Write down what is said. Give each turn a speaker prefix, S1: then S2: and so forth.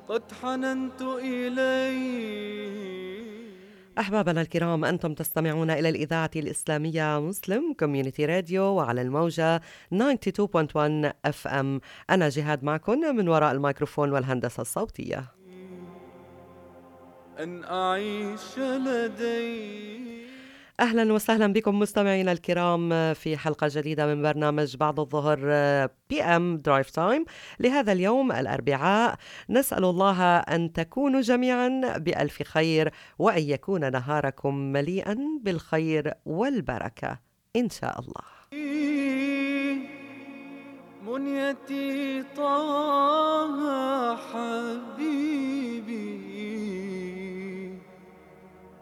S1: قد حننت إليه.
S2: أحبابنا الكرام، أنتم تستمعون إلى الإذاعة الإسلامية مسلم كوميونيتي راديو وعلى الموجة 92.1 FM. أنا جهاد معكم من وراء الميكروفون والهندسة الصوتية.
S1: أن أعيش لدي.
S2: أهلا وسهلا بكم مستمعينا الكرام في حلقة جديدة من برنامج بعد الظهر بي ام درايف تايم لهذا اليوم الأربعاء. نسأل الله أن تكونوا جميعا بألف خير وأن يكون نهاركم مليئا بالخير والبركة إن شاء الله.
S1: منيتي طه حبيبي